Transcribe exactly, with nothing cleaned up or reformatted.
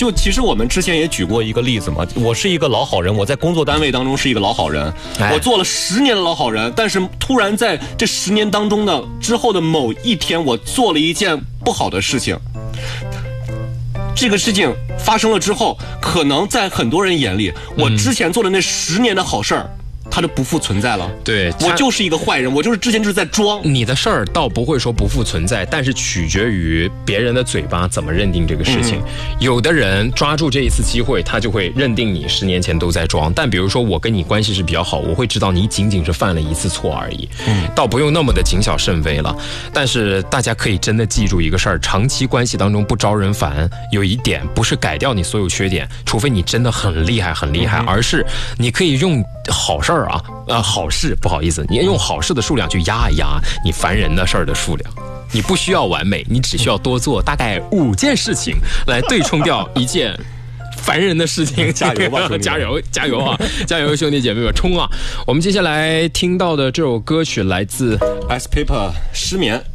就其实我们之前也举过一个例子嘛，我是一个老好人，我在工作单位当中是一个老好人，我做了十年的老好人，但是突然在这十年当中呢，之后的某一天，我做了一件不好的事情。这个事情发生了之后，可能在很多人眼里，我之前做的那十年的好事儿，它就不复存在了。 对， 我就是一个坏人，我就是之前就是在装。 你的事儿倒不会说不复存在，但是取决于别人的嘴巴怎么认定这个事情。嗯、有的人抓住这一次机会，他就会认定你十年前都在装。但比如说我跟你关系是比较好，我会知道你仅仅是犯了一次错而已，嗯，倒不用那么的谨小慎微了。但是大家可以真的记住一个事儿：长期关系当中不招人烦，有一点不是改掉你所有缺点，除非你真的很厉害很厉害，嗯、而是你可以用好事儿啊，呃，好事不好意思，你用好事的数量去压一压你烦人的事儿的数量。你不需要完美，你只需要多做大概五件事情来对冲掉一件烦人的事情。 加油吧， 加油，加油啊，加油，兄弟姐妹们，冲啊！我们接下来听到的这首歌曲来自 Ice Paper 失眠。